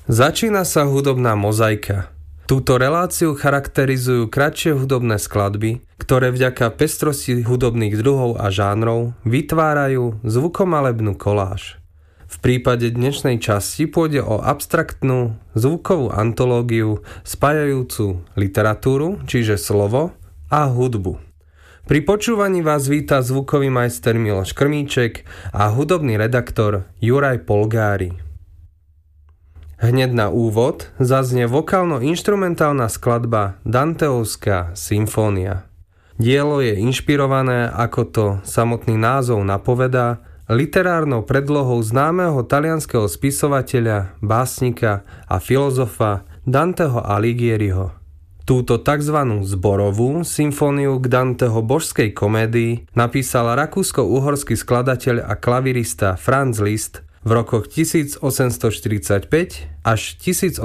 Začína sa hudobná mozaika. Túto reláciu charakterizujú kratšie hudobné skladby, ktoré vďaka pestrosti hudobných druhov a žánrov vytvárajú zvukomalebnú koláž. V prípade dnešnej časti pôjde o abstraktnú zvukovú antológiu spájajúcu literatúru, čiže slovo, a hudbu. Pri počúvaní vás víta zvukový majster Miloš Krmíček a hudobný redaktor Juraj Polgári. Hneď na úvod zaznie vokálno-inštrumentálna skladba Danteovská symfónia. Dielo je inšpirované, ako to samotný názov napovedá, literárnou predlohou známeho talianskeho spisovateľa, básnika a filozofa Danteho Alighieriho. Túto tzv. Zborovú symfóniu k Danteho božskej komédii napísal rakúsko-uhorský skladateľ a klavirista Franz Liszt v rokoch 1845 až 1856.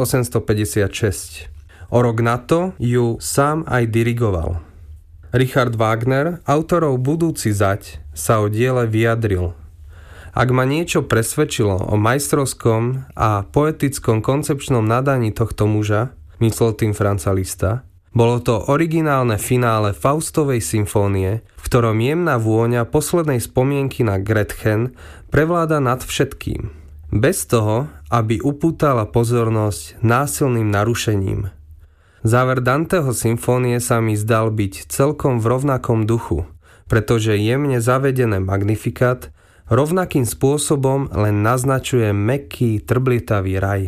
O rok na to ju sám aj dirigoval. Richard Wagner, autorov Budúci zať, sa o diele vyjadril. Ak ma niečo presvedčilo o majstrovskom a poetickom koncepčnom nadaní tohto muža, myslel tým Franza Liszta, bolo to originálne finále Faustovej symfónie, v ktorom jemná vôňa poslednej spomienky na Gretchen prevláda nad všetkým. Bez toho, aby upútala pozornosť násilným narušením. Záver Danteho symfónie sa mi zdal byť celkom v rovnakom duchu, pretože jemne zavedené Magnificat rovnakým spôsobom len naznačuje mäkký, trblietavý raj.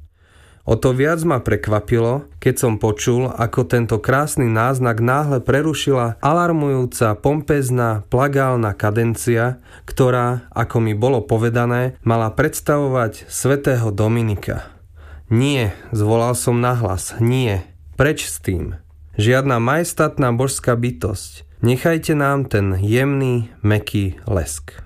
O to viac ma prekvapilo, keď som počul, ako tento krásny náznak náhle prerušila alarmujúca, pompezná, plagálna kadencia, ktorá, ako mi bolo povedané, mala predstavovať svätého Dominika. Nie, zvolal som nahlas, nie, preč s tým. Žiadna majestátna božská bytosť, nechajte nám ten jemný, mäkký lesk.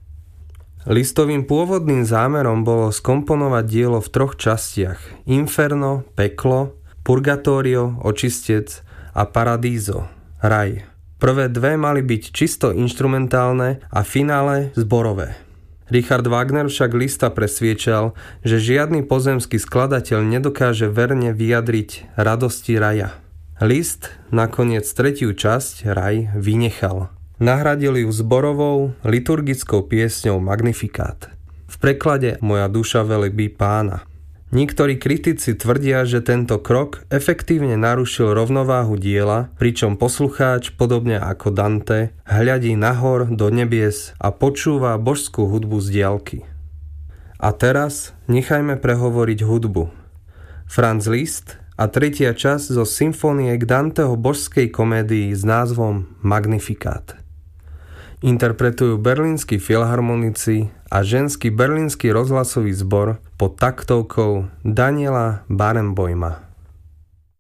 Listovým pôvodným zámerom bolo skomponovať dielo v troch častiach: Inferno, peklo, Purgatorio, očistec a Paradiso, raj. Prvé dve mali byť čisto inštrumentálne a finále zborové. Richard Wagner však Liszta presviečal, že žiadny pozemský skladateľ nedokáže verne vyjadriť radosti raja. Liszt nakoniec tretiu časť, raj, vynechal. Nahradili ju zborovou liturgickou piesňou Magnificat. V preklade Moja duša velebí Pána. Niektorí kritici tvrdia, že tento krok efektívne narušil rovnováhu diela, pričom poslucháč, podobne ako Dante, hľadí nahor do nebies a počúva božskú hudbu z diaľky. A teraz nechajme prehovoriť hudbu. Franz Liszt a tretia časť zo symfónie k Danteho božskej komédii s názvom Magnificat. Interpretujú berlínsky filharmonici a ženský berlínsky rozhlasový zbor pod taktovkou Daniela Barenboima.